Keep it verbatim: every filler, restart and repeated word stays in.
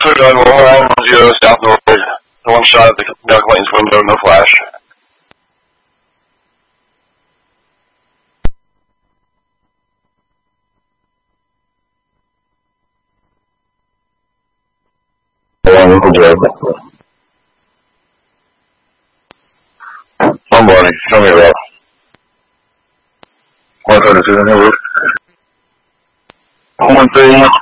Food on one line, zero, south north. One shot at the duck lane's window, no flash. One for Joe. Somebody, show me that. one thirty-two in the roof. one three,